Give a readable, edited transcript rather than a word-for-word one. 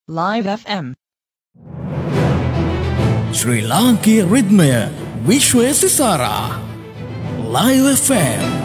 Live FM. ශ්‍රී ලාංකීය රිද්මය විශ්වය සිසාරා Live FM